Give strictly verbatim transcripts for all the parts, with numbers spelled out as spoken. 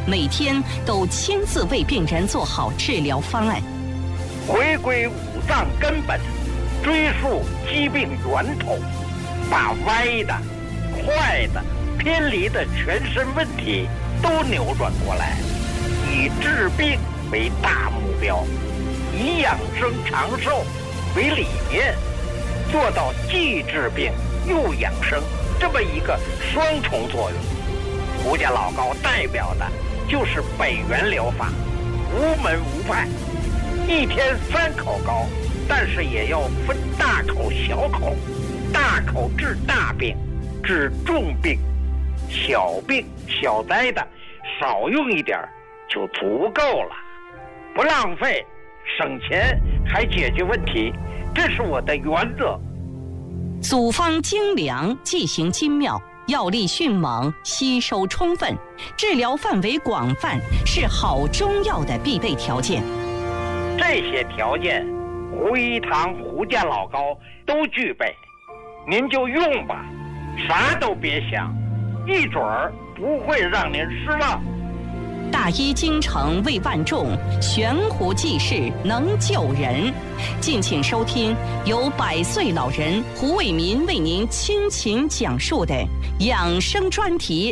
每天都亲自为病人做好治疗方案。 回归五脏根本，追溯疾病源头，把歪的、坏的、偏离的全身问题都扭转过来，以治病为大目标，以养生长寿为理念，做到既治病又养生这么一个双重作用。胡家老高代表的就是北元疗法，无门无派，一天三口高，但是也要分大口小口，大口治大病，治重病，小病小灾的少用一点就足够了，不浪费，省钱还解决问题，这是我的原则。 组方精良，剂型精妙，药力迅猛，吸收充分，治疗范围广泛，是好中药的必备条件。 这些条件，胡一堂、胡家老高都具备，您就用吧，啥都别想，一准儿不会让您失望。 大医精诚为万众，悬壶济世能救人。敬请收听由百岁老人胡伟民为您倾情讲述的养生专题。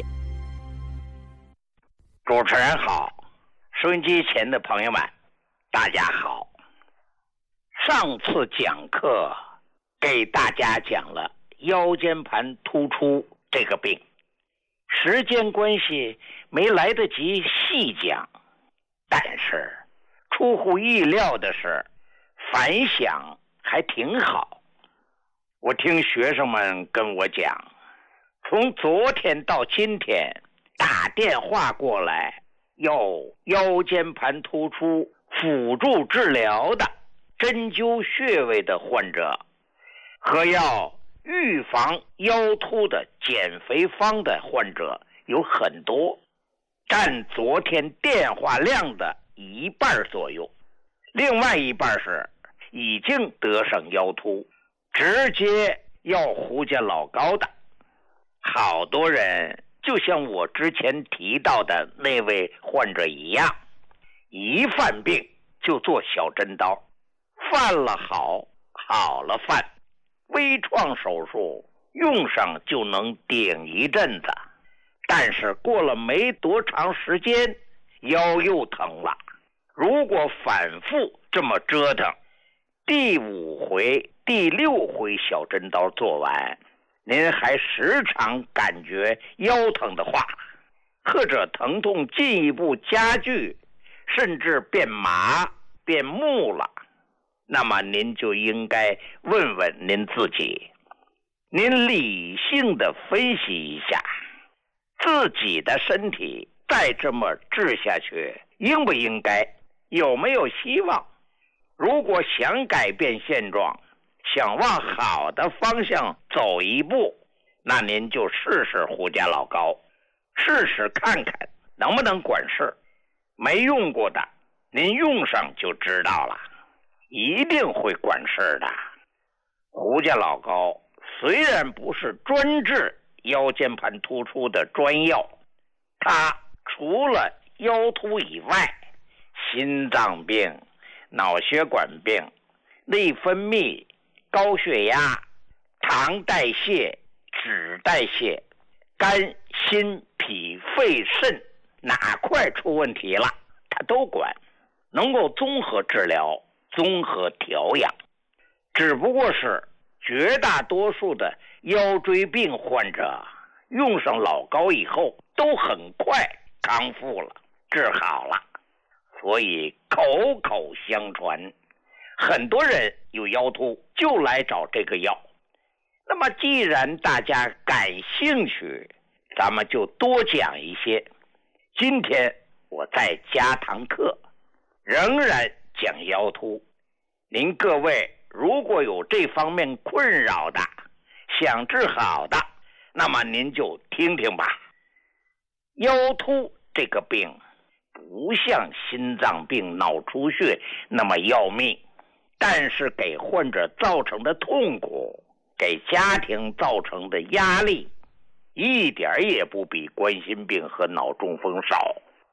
主持人好，收音机前的朋友们大家好。上次讲课给大家讲了腰间盘突出这个病，时间关系没来得及细讲，但是出乎意料的是反响还挺好。我听学生们跟我讲，从昨天到今天打电话过来要腰间盘突出辅助治疗的针灸穴位的患者，和要预防腰突的减肥方的患者有很多，占昨天电话量的一半左右。另外一半是已经得上腰突，直接要胡家老高的。好多人就像我之前提到的那位患者一样，一犯病就做小针刀，犯了好，好了犯，微创手术用上就能顶一阵子，但是过了没多长时间腰又疼了。如果反复这么折腾，第五回第六回小针刀做完，您还时常感觉腰疼的话，或者疼痛进一步加剧，甚至变麻变木了，那么您就应该问问您自己，您理性的分析一下，自己的身体再这么治下去应不应该，有没有希望？如果想改变现状，想往好的方向走一步，那您就试试胡家老高，试试看看能不能管事。没用过的您用上就知道了，一定会管事的。胡家老高虽然不是专治腰间盘突出的专药，他除了腰突以外，心脏病、脑血管病、内分泌、高血压、糖代谢、脂代谢、肝、心、脾、肺、肾哪块出问题了他都管，能够综合治疗、综合调养。只不过是绝大多数的腰椎病患者用上老高以后都很快康复了，治好了，所以口口相传，很多人有腰突就来找这个药。那么既然大家感兴趣，咱们就多讲一些。今天我再加堂课，仍然讲腰突。您各位如果有这方面困扰的，想治好的，那么您就听听吧。腰突这个病不像心脏病、脑出血那么要命，但是给患者造成的痛苦，给家庭造成的压力，一点也不比冠心病和脑中风少。